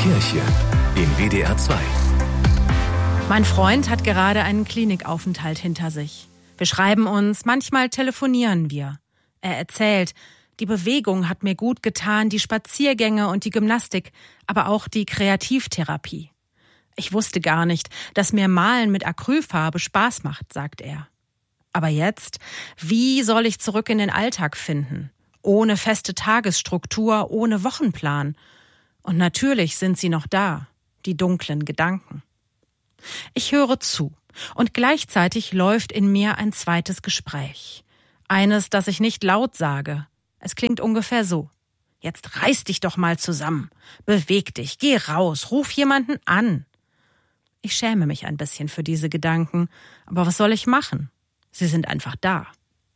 Kirche in WDR 2. Mein Freund hat gerade einen Klinikaufenthalt hinter sich. Wir schreiben uns, manchmal telefonieren wir. Er erzählt, die Bewegung hat mir gut getan, die Spaziergänge und die Gymnastik, aber auch die Kreativtherapie. Ich wusste gar nicht, dass mir Malen mit Acrylfarbe Spaß macht, sagt er. Aber jetzt, wie soll ich zurück in den Alltag finden? Ohne feste Tagesstruktur, ohne Wochenplan. Und natürlich sind sie noch da, die dunklen Gedanken. Ich höre zu und gleichzeitig läuft in mir ein zweites Gespräch. Eines, das ich nicht laut sage. Es klingt ungefähr so. Jetzt reiß dich doch mal zusammen. Beweg dich, geh raus, ruf jemanden an. Ich schäme mich ein bisschen für diese Gedanken, aber was soll ich machen? Sie sind einfach da.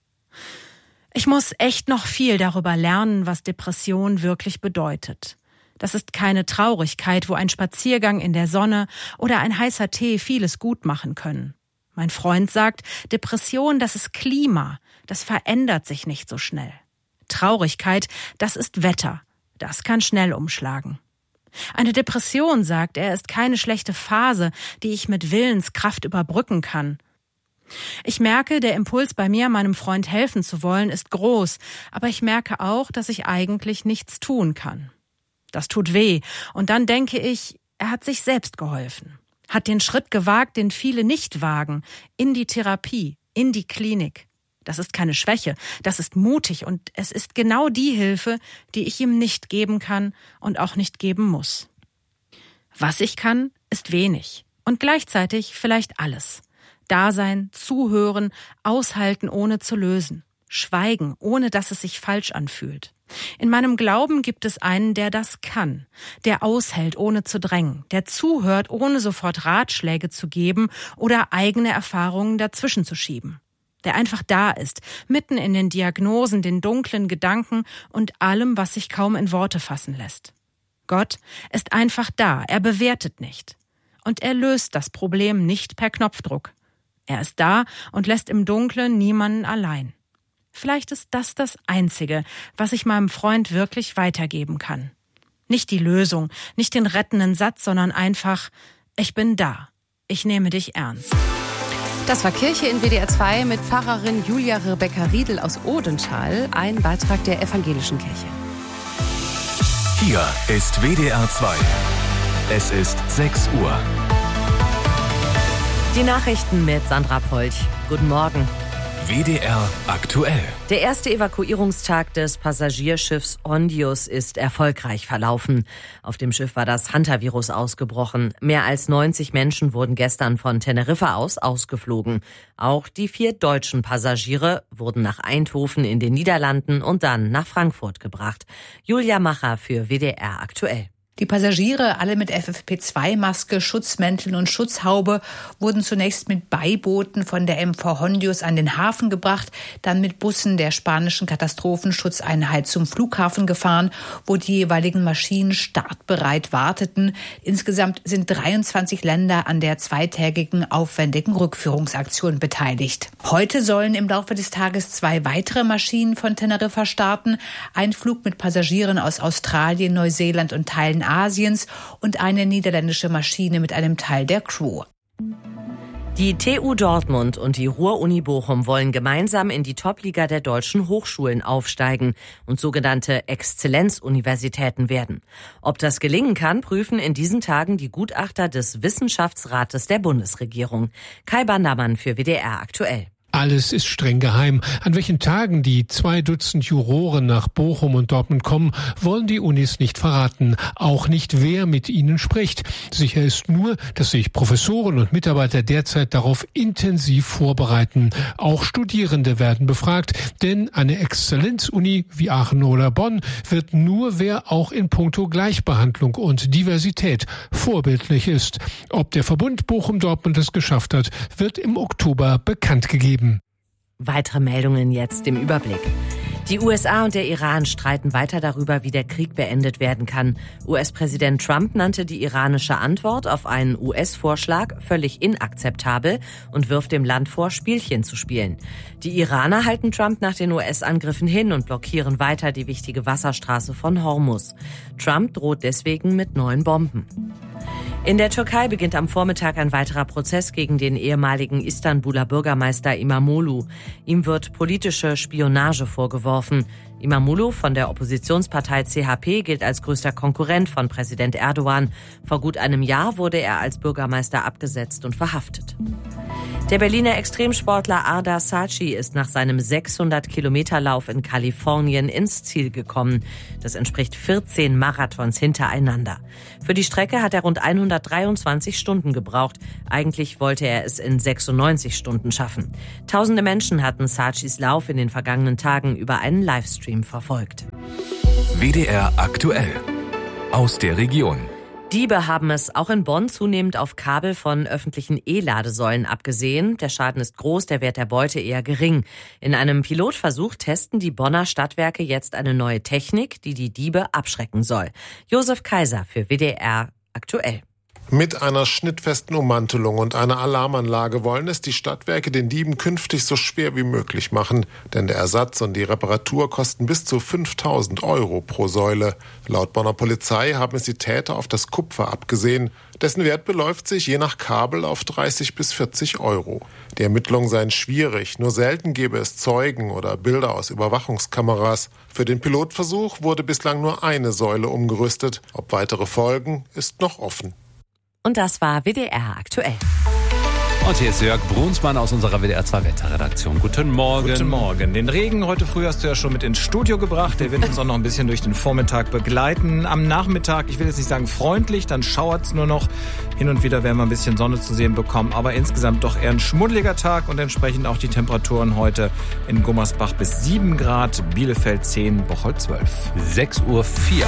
Ich muss echt noch viel darüber lernen, was Depression wirklich bedeutet. Das ist keine Traurigkeit, wo ein Spaziergang in der Sonne oder ein heißer Tee vieles gut machen können. Mein Freund sagt, Depression, das ist Klima, das verändert sich nicht so schnell. Traurigkeit, das ist Wetter, das kann schnell umschlagen. Eine Depression, sagt er, ist keine schlechte Phase, die ich mit Willenskraft überbrücken kann. Ich merke, der Impuls bei mir, meinem Freund helfen zu wollen, ist groß, aber ich merke auch, dass ich eigentlich nichts tun kann. Das tut weh, und dann denke ich, er hat sich selbst geholfen, hat den Schritt gewagt, den viele nicht wagen, in die Therapie, in die Klinik. Das ist keine Schwäche, das ist mutig und es ist genau die Hilfe, die ich ihm nicht geben kann und auch nicht geben muss. Was ich kann, ist wenig und gleichzeitig vielleicht alles. Da sein, zuhören, aushalten, ohne zu lösen. Schweigen, ohne dass es sich falsch anfühlt. In meinem Glauben gibt es einen, der das kann, der aushält, ohne zu drängen, der zuhört, ohne sofort Ratschläge zu geben oder eigene Erfahrungen dazwischen zu schieben, der einfach da ist, mitten in den Diagnosen, den dunklen Gedanken und allem, was sich kaum in Worte fassen lässt. Gott ist einfach da, er bewertet nicht. Und er löst das Problem nicht per Knopfdruck. Er ist da und lässt im Dunklen niemanden allein. Vielleicht ist das das Einzige, was ich meinem Freund wirklich weitergeben kann. Nicht die Lösung, nicht den rettenden Satz, sondern einfach, ich bin da, ich nehme dich ernst. Das war Kirche in WDR 2 mit Pfarrerin Julia Rebecca Riedel aus Odenthal, ein Beitrag der Evangelischen Kirche. Hier ist WDR 2. Es ist 6 Uhr. Die Nachrichten mit Sandra Polch. Guten Morgen. WDR aktuell. Der erste Evakuierungstag des Passagierschiffs Hondius ist erfolgreich verlaufen. Auf dem Schiff war das Hantavirus ausgebrochen. Mehr als 90 Menschen wurden gestern von Teneriffa aus ausgeflogen. Auch die 4 deutschen Passagiere wurden nach Eindhoven in den Niederlanden und dann nach Frankfurt gebracht. Julia Macher für WDR aktuell. Die Passagiere, alle mit FFP2-Maske, Schutzmänteln und Schutzhaube, wurden zunächst mit Beibooten von der MV Hondius an den Hafen gebracht, dann mit Bussen der spanischen Katastrophenschutzeinheit zum Flughafen gefahren, wo die jeweiligen Maschinen startbereit warteten. Insgesamt sind 23 Länder an der zweitägigen aufwendigen Rückführungsaktion beteiligt. Heute sollen im Laufe des Tages 2 weitere Maschinen von Teneriffa starten. Ein Flug mit Passagieren aus Australien, Neuseeland und Teilen Asiens und eine niederländische Maschine mit einem Teil der Crew. Die TU Dortmund und die Ruhr-Uni Bochum wollen gemeinsam in die Top-Liga der deutschen Hochschulen aufsteigen und sogenannte Exzellenzuniversitäten werden. Ob das gelingen kann, prüfen in diesen Tagen die Gutachter des Wissenschaftsrates der Bundesregierung. Kai Bandermann für WDR aktuell. Alles ist streng geheim. An welchen Tagen die 2 Dutzend Juroren nach Bochum und Dortmund kommen, wollen die Unis nicht verraten. Auch nicht, wer mit ihnen spricht. Sicher ist nur, dass sich Professoren und Mitarbeiter derzeit darauf intensiv vorbereiten. Auch Studierende werden befragt, denn eine Exzellenzuni wie Aachen oder Bonn wird nur, wer auch in puncto Gleichbehandlung und Diversität vorbildlich ist. Ob der Verbund Bochum-Dortmund es geschafft hat, wird im Oktober bekannt gegeben. Weitere Meldungen jetzt im Überblick. Die USA und der Iran streiten weiter darüber, wie der Krieg beendet werden kann. US-Präsident Trump nannte die iranische Antwort auf einen US-Vorschlag völlig inakzeptabel und wirft dem Land vor, Spielchen zu spielen. Die Iraner halten Trump nach den US-Angriffen hin und blockieren weiter die wichtige Wasserstraße von Hormuz. Trump droht deswegen mit neuen Bomben. In der Türkei beginnt am Vormittag ein weiterer Prozess gegen den ehemaligen Istanbuler Bürgermeister İmamoğlu. Ihm wird politische Spionage vorgeworfen. İmamoğlu von der Oppositionspartei CHP gilt als größter Konkurrent von Präsident Erdogan. Vor gut einem Jahr wurde er als Bürgermeister abgesetzt und verhaftet. Der Berliner Extremsportler Ardar Saci ist nach seinem 600-Kilometer-Lauf in Kalifornien ins Ziel gekommen. Das entspricht 14 Marathons hintereinander. Für die Strecke hat er rund 123 Stunden gebraucht. Eigentlich wollte er es in 96 Stunden schaffen. Tausende Menschen hatten Sacis Lauf in den vergangenen Tagen über einen Livestream verfolgt. WDR aktuell. Aus der Region. Diebe haben es auch in Bonn zunehmend auf Kabel von öffentlichen E-Ladesäulen abgesehen. Der Schaden ist groß, der Wert der Beute eher gering. In einem Pilotversuch testen die Bonner Stadtwerke jetzt eine neue Technik, die die Diebe abschrecken soll. Josef Kaiser für WDR aktuell. Mit einer schnittfesten Ummantelung und einer Alarmanlage wollen es die Stadtwerke den Dieben künftig so schwer wie möglich machen. Denn der Ersatz und die Reparatur kosten bis zu 5.000 € pro Säule. Laut Bonner Polizei haben es die Täter auf das Kupfer abgesehen. Dessen Wert beläuft sich je nach Kabel auf 30 bis 40 €. Die Ermittlungen seien schwierig. Nur selten gäbe es Zeugen oder Bilder aus Überwachungskameras. Für den Pilotversuch wurde bislang nur eine Säule umgerüstet. Ob weitere folgen, ist noch offen. Und das war WDR aktuell. Und hier ist Jörg Brunsmann aus unserer WDR 2 Wetterredaktion. Guten Morgen. Guten Morgen. Den Regen heute früh hast du ja schon mit ins Studio gebracht. Der wird uns auch noch ein bisschen durch den Vormittag begleiten. Am Nachmittag, ich will jetzt nicht sagen freundlich, dann schauert es nur noch. Hin und wieder werden wir ein bisschen Sonne zu sehen bekommen. Aber insgesamt doch eher ein schmuddeliger Tag und entsprechend auch die Temperaturen heute in Gummersbach bis 7 Grad, Bielefeld 10, Bocholt 12. 6:04 Uhr.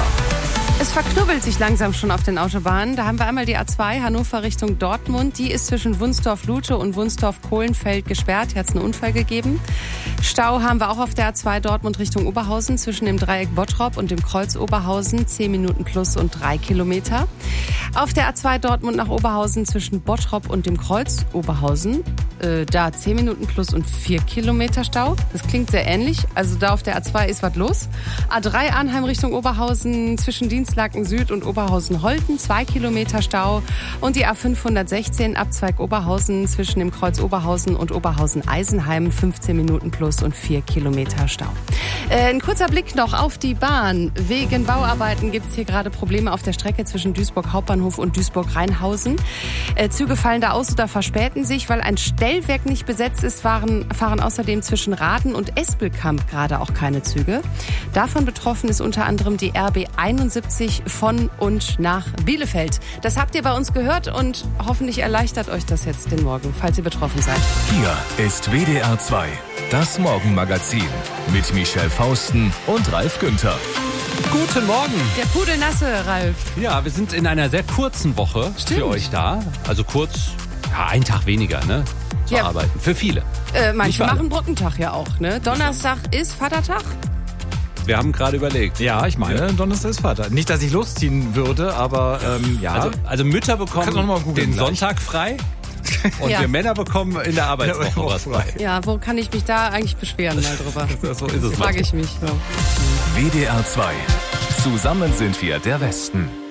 Es verknubbelt sich langsam schon auf den Autobahnen. Da haben wir einmal die A2 Hannover Richtung Dortmund. Die ist zwischen Wunsdorf-Lute und Wunsdorf-Kohlenfeld gesperrt. Hier hat es einen Unfall gegeben. Stau haben wir auch auf der A2 Dortmund Richtung Oberhausen zwischen dem Dreieck Bottrop und dem Kreuz Oberhausen. 10 Minuten plus und 3 Kilometer. Auf der A2 Dortmund nach Oberhausen zwischen Bottrop und dem Kreuz Oberhausen. Da 10 Minuten plus und 4 Kilometer Stau. Das klingt sehr ähnlich. Also da auf der A2 ist was los. A3 Arnheim Richtung Oberhausen zwischen Dienstlaken Süd und Oberhausen-Holten 2 Kilometer Stau. Und die A516 Abzweig Oberhausen zwischen dem Kreuz Oberhausen und Oberhausen-Eisenheim 15 Minuten plus und 4 Kilometer Stau. Ein kurzer Blick noch auf die Bahn. Wegen Bauarbeiten gibt es hier gerade Probleme auf der Strecke zwischen Duisburg Hauptbahnhof und Duisburg-Rheinhausen. Züge fallen da aus oder verspäten sich, weil ein Stellwerk nicht besetzt ist, fahren außerdem zwischen Raden und Espelkamp gerade auch keine Züge. Davon betroffen ist unter anderem die RB 71 von und nach Bielefeld. Das habt ihr bei uns gehört und hoffentlich erleichtert euch das jetzt den Morgen, falls ihr betroffen seid. Hier ist WDR 2, das Morgenmagazin mit Michelle Fausten und Ralf Günther. Guten Morgen. Der pudelnasse Ralf. Ja, wir sind in einer sehr kurzen Woche für euch da. Also kurz, ja, ein Tag weniger, ne? Zu arbeiten. Für viele. Manche machen Brückentag ja auch, ne? Donnerstag ist Vatertag. Wir haben gerade überlegt. Ja, ich meine, Donnerstag ist Vater. Nicht, dass ich losziehen würde, aber ja. Also Mütter bekommen den Sonntag frei. Und Ja. wir Männer bekommen in der Arbeitswoche was frei. Ja, wo kann ich mich da eigentlich beschweren mal drüber? So ist es. Frage ich mich. Ja. WDR 2, zusammen sind wir der Westen.